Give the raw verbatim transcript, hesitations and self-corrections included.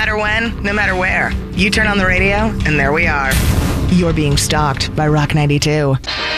matter when, no matter where. You turn on the radio, and there we are. You're being stalked by Rock ninety-two.